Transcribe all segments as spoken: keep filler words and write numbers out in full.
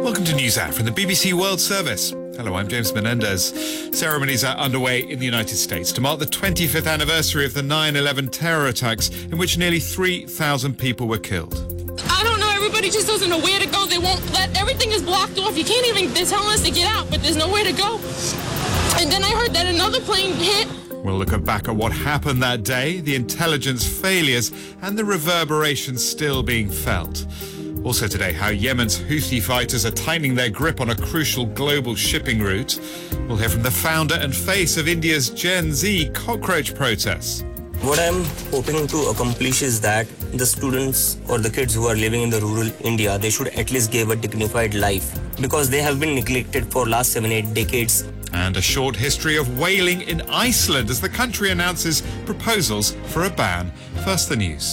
Welcome to NewsHour from the B B C World Service. Hello, I'm James Menendez. Ceremonies are underway in the United States to mark the twenty-fifth anniversary of the nine eleven terror attacks in which nearly three thousand people were killed. I don't know, everybody just doesn't know where to go. They won't let, everything is blocked off. You can't even, they're telling us to get out, but there's nowhere to go. And then I heard that another plane hit. We'll look back at what happened that day, the intelligence failures, and the reverberations still being felt. Also today, how Yemen's Houthi fighters are tightening their grip on a crucial global shipping route. We'll hear from the founder and face of India's Gen Z cockroach protests. What I'm hoping to accomplish is that the students or the kids who are living in the rural India, they should at least give a dignified life because they have been neglected for last seven, eight decades. And a short history of whaling in Iceland as the country announces proposals for a ban. First, the news.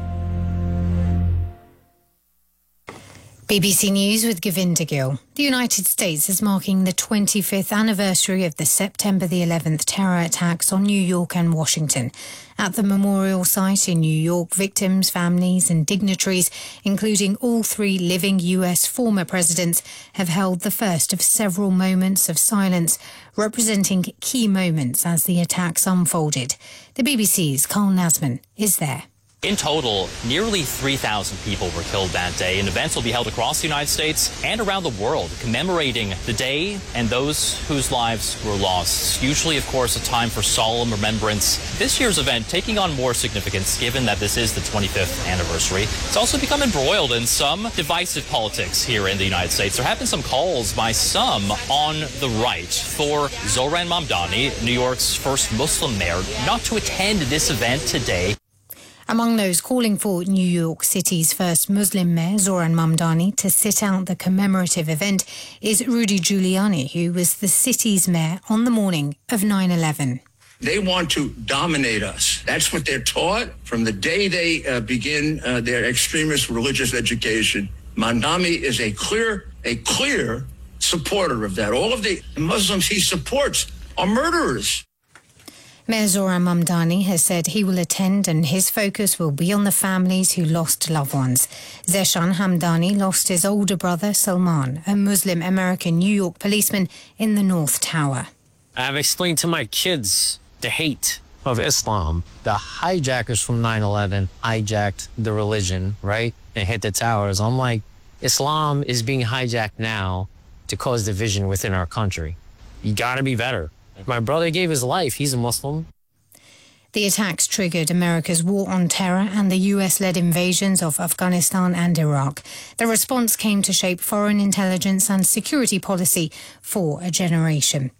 B B C News with Govinda Gill. The United States is marking the twenty-fifth anniversary of the September the eleventh terror attacks on New York and Washington. At the memorial site in New York, victims, families and dignitaries, including all three living U S former presidents, have held the first of several moments of silence, representing key moments as the attacks unfolded. The B B C's Carl Nasman is there. In total, nearly three thousand people were killed that day, and events will be held across the United States and around the world commemorating the day and those whose lives were lost. Usually, of course, a time for solemn remembrance. This year's event taking on more significance given that this is the twenty-fifth anniversary. It's also become embroiled in some divisive politics here in the United States. There have been some calls by some on the right for Zohran Mamdani, New York's first Muslim mayor, not to attend this event today. Among those calling for New York City's first Muslim mayor, Zohran Mamdani, to sit out the commemorative event is Rudy Giuliani, who was the city's mayor on the morning of nine eleven. They want to dominate us. That's what they're taught from the day they uh, begin uh, their extremist religious education. Mamdani is a clear, a clear supporter of that. All of the Muslims he supports are murderers. Mayor Zohran Mamdani has said he will attend and his focus will be on the families who lost loved ones. Zeshan Hamdani lost his older brother Salman, a Muslim American New York policeman in the North Tower. I've explained to my kids the hate of Islam. The hijackers from nine eleven hijacked the religion, right, and hit the towers. I'm like, Islam is being hijacked now to cause division within our country. You gotta be better. My brother gave his life. He's a Muslim. The attacks triggered America's war on terror and the U S-led invasions of Afghanistan and Iraq. The response came to shape foreign intelligence and security policy for a generation.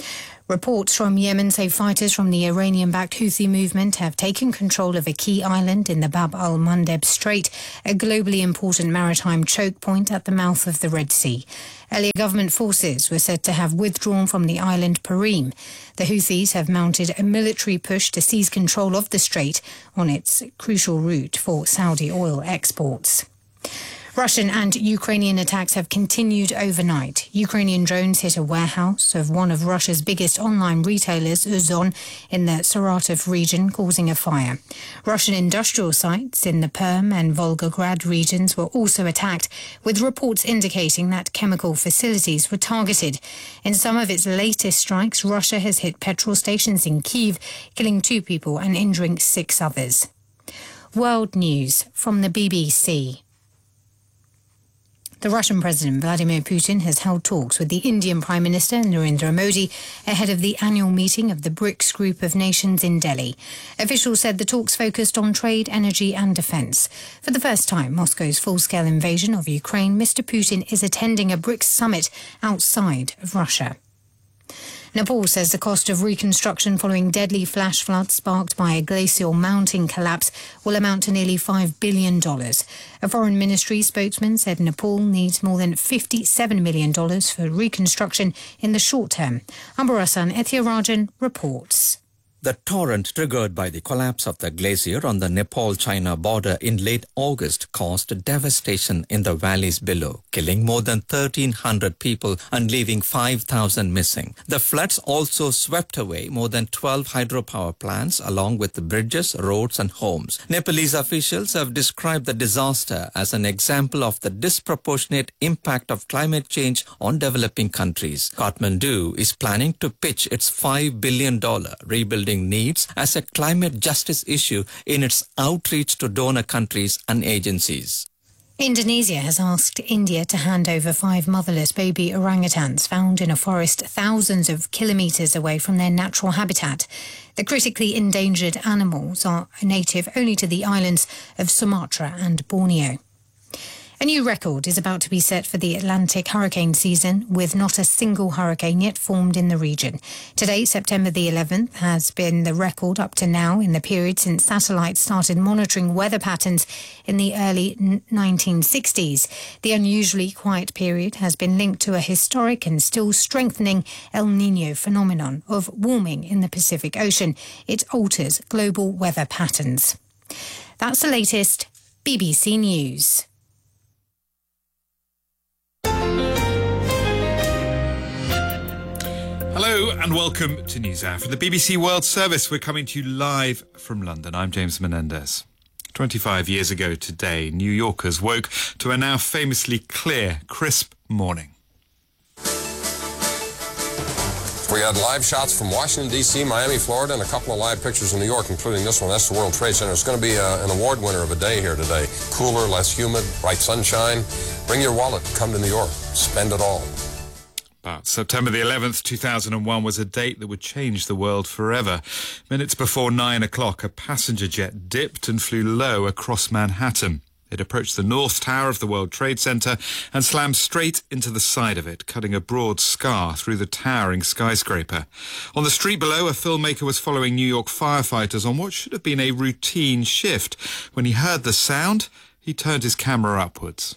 Reports from Yemen say fighters from the Iranian-backed Houthi movement have taken control of a key island in the Bab al-Mandeb Strait, a globally important maritime choke point at the mouth of the Red Sea. Earlier government forces were said to have withdrawn from the island Parim. The Houthis have mounted a military push to seize control of the strait on its crucial route for Saudi oil exports. Russian and Ukrainian attacks have continued overnight. Ukrainian drones hit a warehouse of one of Russia's biggest online retailers, Uzon, in the Saratov region, causing a fire. Russian industrial sites in the Perm and Volgograd regions were also attacked, with reports indicating that chemical facilities were targeted. In some of its latest strikes, Russia has hit petrol stations in Kyiv, killing two people and injuring six others. World News from the B B C. The Russian President Vladimir Putin has held talks with the Indian Prime Minister Narendra Modi ahead of the annual meeting of the BRICS group of nations in Delhi. Officials said the talks focused on trade, energy and defence. For the first time, Moscow's full-scale invasion of Ukraine, Mister Putin is attending a BRICS summit outside of Russia. Nepal says the cost of reconstruction following deadly flash floods sparked by a glacial mountain collapse will amount to nearly five billion dollars. A foreign ministry spokesman said Nepal needs more than fifty-seven million dollars for reconstruction in the short term. Ambarasan Ethirajan reports. The torrent triggered by the collapse of the glacier on the Nepal-China border in late August caused devastation in the valleys below, killing more than thirteen hundred people and leaving five thousand missing. The floods also swept away more than twelve hydropower plants along with bridges, roads and homes. Nepalese officials have described the disaster as an example of the disproportionate impact of climate change on developing countries. Kathmandu is planning to pitch its five billion dollars rebuilding needs as a climate justice issue in its outreach to donor countries and agencies. Indonesia has asked India to hand over five motherless baby orangutans found in a forest thousands of kilometres away from their natural habitat. The critically endangered animals are native only to the islands of Sumatra and Borneo. A new record is about to be set for the Atlantic hurricane season, with not a single hurricane yet formed in the region. Today, September the eleventh, has been the record up to now in the period since satellites started monitoring weather patterns in the early nineteen sixties. The unusually quiet period has been linked to a historic and still strengthening El Niño phenomenon of warming in the Pacific Ocean. It alters global weather patterns. That's the latest. B B C News. Hello and welcome to NewsHour. From the B B C World Service, we're coming to you live from London. I'm James Menendez. twenty-five years ago today, New Yorkers woke to a now famously clear, crisp morning. We had live shots from Washington, D C, Miami, Florida, and a couple of live pictures in New York, including this one. That's the World Trade Center. It's going to be a, an award winner of a day here today. Cooler, less humid, bright sunshine. Bring your wallet. Come to New York. Spend it all. But September the eleventh, two thousand one was a date that would change the world forever. Minutes before nine o'clock, a passenger jet dipped and flew low across Manhattan. It approached the North Tower of the World Trade Center and slammed straight into the side of it, cutting a broad scar through the towering skyscraper. On the street below, a filmmaker was following New York firefighters on what should have been a routine shift. When he heard the sound, he turned his camera upwards.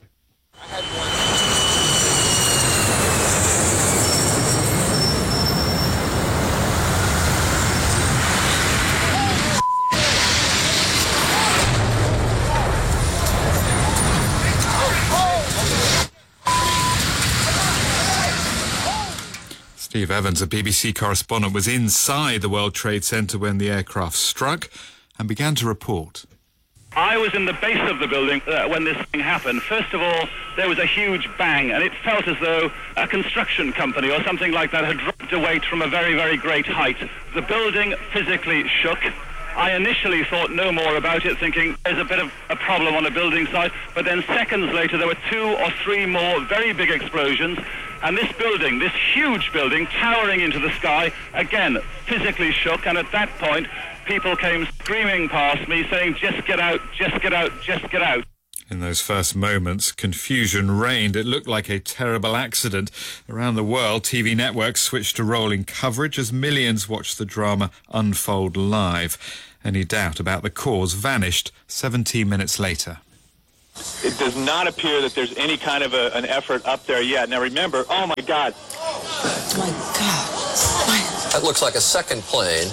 Steve Evans, a B B C correspondent, was inside the World Trade Center when the aircraft struck and began to report. I was in the base of the building uh, when this thing happened. First of all, there was a huge bang, and it felt as though a construction company or something like that had dropped a weight from a very, very great height. The building physically shook. I initially thought no more about it, thinking there's a bit of a problem on the building site, but then seconds later there were two or three more very big explosions, and this building, this huge building, towering into the sky, again, physically shook, and at that point, people came screaming past me, saying, just get out, just get out, just get out. In those first moments, confusion reigned. It looked like a terrible accident. Around the world, T V networks switched to rolling coverage as millions watched the drama unfold live. Any doubt about the cause vanished seventeen minutes later. It does not appear that there's any kind of a, an effort up there yet. Now remember, oh my God. Oh my God. That looks like a second plane.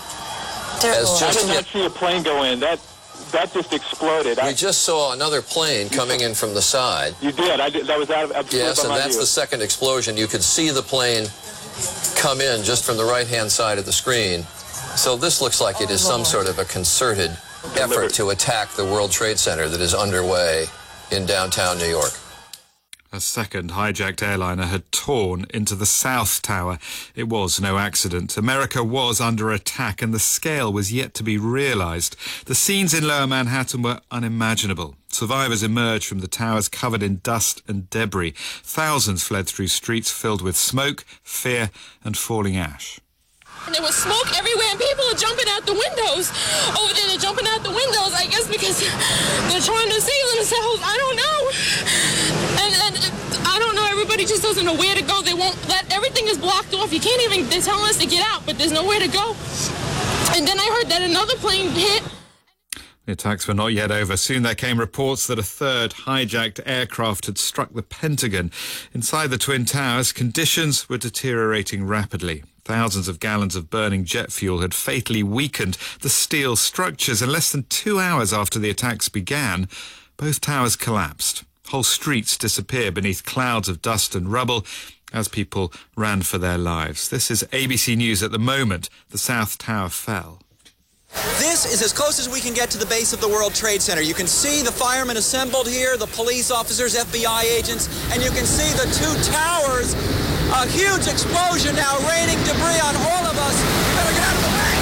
Has just I did not hit. see a plane go in. That that just exploded. We I, just saw another plane coming in from the side. You did. I did. That was out of absolutely Yes, and my that's view. the second explosion. You could see the plane come in just from the right-hand side of the screen. So this looks like it is some sort of a concerted effort to attack the World Trade Center that is underway in downtown New York. A second hijacked airliner had torn into the South Tower. It was no accident. America was under attack and the scale was yet to be realized. The scenes in Lower Manhattan were unimaginable. Survivors emerged from the towers covered in dust and debris. Thousands fled through streets filled with smoke, fear and falling ash. And there was smoke everywhere, and people are jumping out the windows. Over there, they're jumping out the windows, I guess, because they're trying to save themselves. I don't know. And, and I don't know. Everybody just doesn't know where to go. They won't let, everything is blocked off. You can't even, they're telling us to get out, but there's nowhere to go. And then I heard that another plane hit. The attacks were not yet over. Soon there came reports that a third hijacked aircraft had struck the Pentagon. Inside the Twin Towers, conditions were deteriorating rapidly. Thousands of gallons of burning jet fuel had fatally weakened the steel structures, and less than two hours after the attacks began, both towers collapsed. Whole streets disappeared beneath clouds of dust and rubble as people ran for their lives. This is A B C News at the moment. The South Tower fell. This is as close as we can get to the base of the World Trade Center. You can see the firemen assembled here, the police officers, F B I agents, and you can see the two towers. A huge explosion now raining debris on all of us. We better get out of the way.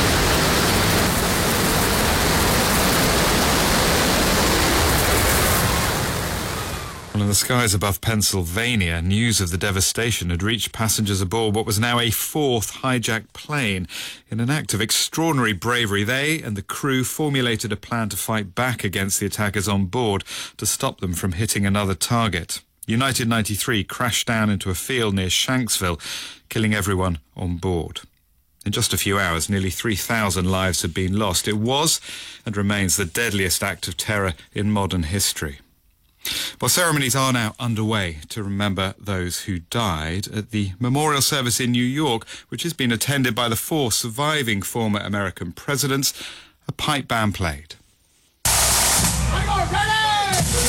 Well, in the skies above Pennsylvania, news of the devastation had reached passengers aboard what was now a fourth hijacked plane. In an act of extraordinary bravery, they and the crew formulated a plan to fight back against the attackers on board to stop them from hitting another target. United ninety-three crashed down into a field near Shanksville, killing everyone on board. In just a few hours, nearly three thousand lives had been lost. It was and remains the deadliest act of terror in modern history. Well, ceremonies are now underway to remember those who died at the memorial service in New York, which has been attended by the four surviving former American presidents. A pipe band played.